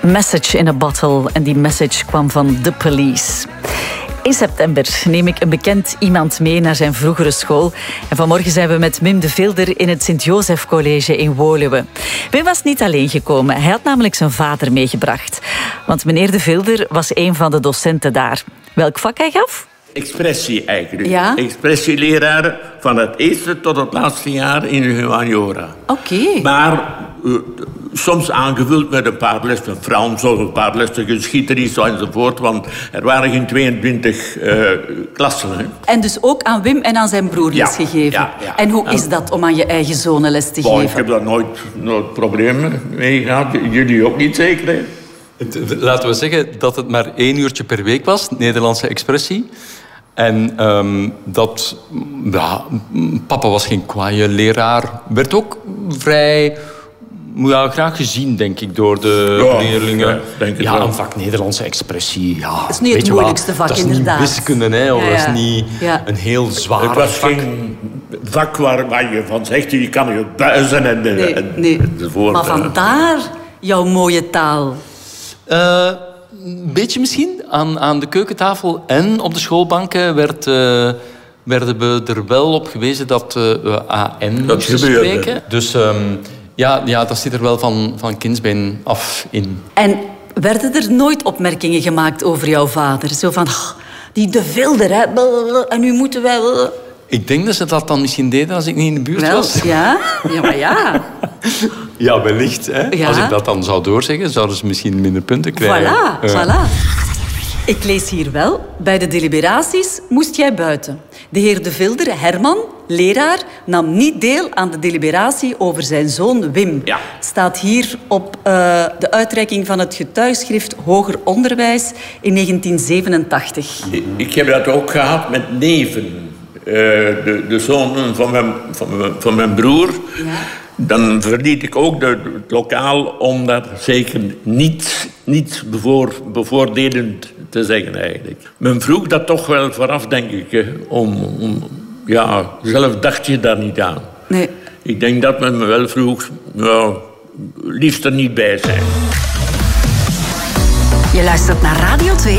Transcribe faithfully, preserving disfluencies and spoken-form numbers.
Message in a Bottle. En die message kwam van The Police. In september neem ik een bekend iemand mee naar zijn vroegere school. En vanmorgen zijn we met Wim de Vilder in het Sint-Joseph College in Woluwe. Wim was niet alleen gekomen. Hij had namelijk zijn vader meegebracht. Want meneer de Vilder was een van de docenten daar. Welk vak hij gaf? Expressie eigenlijk. Ja? Expressieleraar van het eerste tot het laatste jaar in de humaniora. Oké. Okay. Maar uh, soms aangevuld met een paar lessen Frans of een paar lessen geschiedenis enzovoort. Want er waren geen tweeëntwintig uh, klassen. Hè. En dus ook aan Wim en aan zijn broer les ja, gegeven. Ja, ja. En hoe is dat om aan je eigen zonen les te Bon, geven? Ik heb daar nooit, nooit problemen mee gehad. Jullie ook niet zeker, hè? Laten we zeggen dat het maar één uurtje per week was, Nederlandse expressie. En um, dat... Ja, papa was geen kwaaie leraar. Werd ook vrij... Ja, graag gezien, denk ik, door de ja, leerlingen. Ja, denk ja wel. een vak Nederlandse expressie. Ja, dat is niet het moeilijkste vak, dat is inderdaad. Niet wiskunde, hè, of ja, ja. dat is niet ja. een heel zwaar Het was vak. geen vak waar, waar je van zegt, je kan je buizen en, Nee, en, nee. enzovoort. Maar vandaar jouw mooie taal. Uh, een beetje misschien. Aan, aan de keukentafel en op de schoolbanken werd, uh, werden we er wel op gewezen dat uh, we A N moesten spreken. Dus um, ja, ja, dat zit er wel van, van kindsbeen af in. En werden er nooit opmerkingen gemaakt over jouw vader? Zo van, oh, die de Vilder, hè? En nu moeten wij... Ik denk dat ze dat dan misschien deden als ik niet in de buurt wel, was. Ja, ja, maar ja. Ja, wellicht. Hè? Ja. Als ik dat dan zou doorzeggen, zouden ze misschien minder punten krijgen. Voilà, uh. voilà. Ik lees hier wel, bij de deliberaties moest jij buiten. De heer de Vilder, Herman, leraar, nam niet deel aan de deliberatie over zijn zoon Wim. Ja. Staat hier op uh, de uitreiking van het getuigschrift Hoger Onderwijs in negentien zevenentachtig. Ik heb dat ook gehad met neven. Uh, de, de zonen van mijn, van mijn, van mijn broer. Ja. Dan verliet ik ook de, het lokaal om daar zeker niet, niet bevoor, bevoordelend te zeggen eigenlijk. Men vroeg dat toch wel vooraf, denk ik. Hè, om, om, ja, zelf dacht je daar niet aan. Nee. Ik denk dat men me wel vroeg, nou, liefst er niet bij zijn. Je luistert naar Radio twee.